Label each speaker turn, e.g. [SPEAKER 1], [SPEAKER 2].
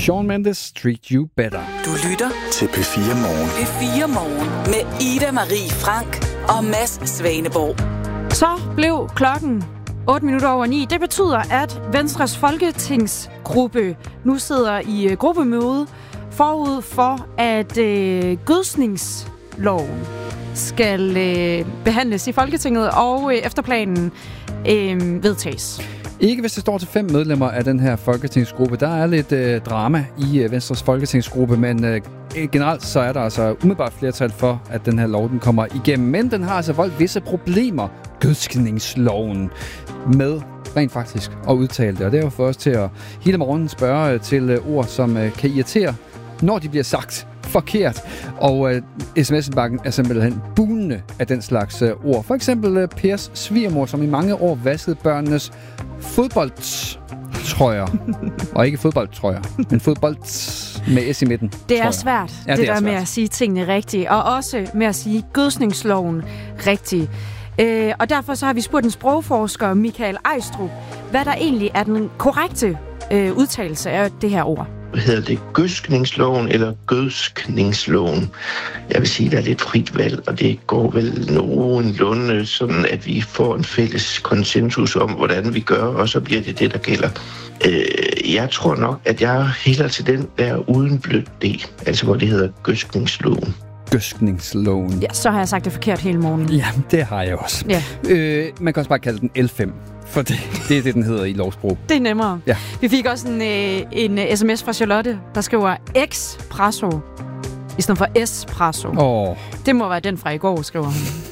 [SPEAKER 1] Shawn Mendes, Treat You Better.
[SPEAKER 2] Du lytter
[SPEAKER 3] til P4 Morgen.
[SPEAKER 2] P4 Morgen med Ida Marie Frank og Mads Svaneborg.
[SPEAKER 4] Så blev klokken 8:08. Det betyder, at Venstres folketingsgruppe nu sidder i gruppemøde forud for, at gødsningsloven skal behandles i Folketinget og efter planen vedtages.
[SPEAKER 1] Ikke hvis det står til 5 medlemmer af den her folketingsgruppe. Der er lidt drama i Venstres folketingsgruppe, men generelt så er der altså umiddelbart flertal for, at den her lov den kommer igennem. Men den har altså voldt visse problemer, gødskningsloven, med rent faktisk at udtale det. Og det er jo for os til at hele morgenen spørge til ord, som kan irritere, når de bliver sagt forkert. Og sms-bakken er simpelthen bunende af den slags ord. For eksempel Pers svigermor, som i mange år vaskede børnenes fodboldtrøjer. Og ikke fodboldtrøjer, men fodbold med S i midten.
[SPEAKER 4] Det er svært,
[SPEAKER 1] ja,
[SPEAKER 4] det der med at sige tingene rigtigt. Og også med at sige gødsningsloven rigtigt. Og derfor så har vi spurgt en sprogforsker, Michael Ejstrup, hvad der egentlig er den korrekte udtalelse af det her ord.
[SPEAKER 5] Hedder det gødskningsloven eller gødskningsloven? Jeg vil sige, at der er lidt frit valg, og det går vel nogenlunde sådan, at vi får en fælles konsensus om, hvordan vi gør, og så bliver det det, der gælder. Jeg tror nok, at jeg hælder til den der uden blødt D, altså hvor det hedder gødskningsloven.
[SPEAKER 1] Gødskningsloven.
[SPEAKER 4] Ja, så har jeg sagt det forkert hele morgenen.
[SPEAKER 1] Ja, det har jeg også.
[SPEAKER 4] Ja.
[SPEAKER 1] Man kan også bare kalde den L5, for det er det, den hedder i lovsprog.
[SPEAKER 4] Det er nemmere.
[SPEAKER 1] Ja.
[SPEAKER 4] Vi fik også en sms fra Charlotte, der skriver Expresso i stedet for Espresso.
[SPEAKER 1] Oh.
[SPEAKER 4] Det må være den fra i går, skriver hun.